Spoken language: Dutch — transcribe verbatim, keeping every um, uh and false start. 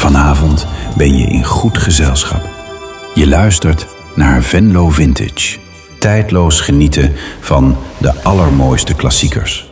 Vanavond ben je in goed gezelschap. Je luistert naar Venlo Vintage. Tijdloos genieten van de allermooiste klassiekers.